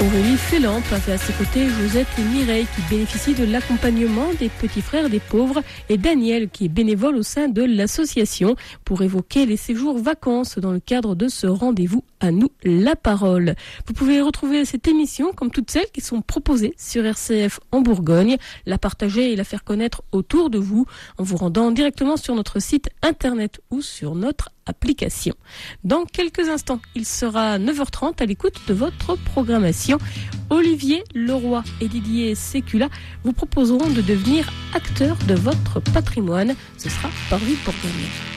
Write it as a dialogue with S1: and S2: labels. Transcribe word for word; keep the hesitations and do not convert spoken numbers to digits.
S1: Aurélie Félampe avait à ses côtés Josette et Mireille qui bénéficient de l'accompagnement des petits frères des pauvres et Daniel qui est bénévole au sein de l'association pour évoquer les séjours vacances dans le cadre de ce rendez-vous à nous la parole. Vous pouvez retrouver cette émission comme toutes celles qui sont proposées sur R C F en Bourgogne, la partager et la faire connaître autour de vous en vous rendant directement sur notre site internet ou sur notre application. Dans quelques instants, il sera neuf heures trente à l'écoute de votre programmation. Olivier Leroy et Didier Sécula vous proposeront de devenir acteurs de votre patrimoine. Ce sera par Vie pour gagner.